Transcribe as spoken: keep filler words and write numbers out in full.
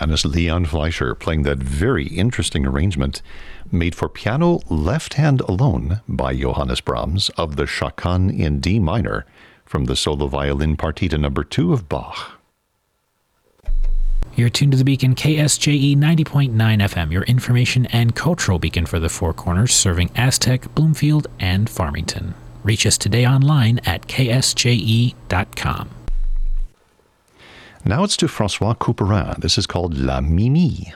pianist Leon Fleischer playing that very interesting arrangement made for piano left hand alone by Johannes Brahms of the Chacan in D minor from the solo violin partita number two of Bach. You're tuned to the Beacon, K S J E ninety point nine F M, your information and cultural beacon for the Four Corners, serving Aztec, Bloomfield, and Farmington. Reach us today online at k s j e dot com. Now it's to François Couperin. This is called La Mimi.